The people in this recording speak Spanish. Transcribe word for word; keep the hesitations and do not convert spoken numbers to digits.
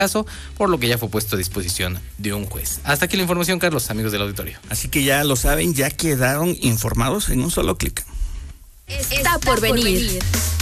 caso, por lo que ya fue puesto a disposición de un juez. Hasta aquí la información, Carlos, amigos del auditorio. Así que ya lo saben, ya quedaron informados en un solo clic. Está, Está por venir. Por venir.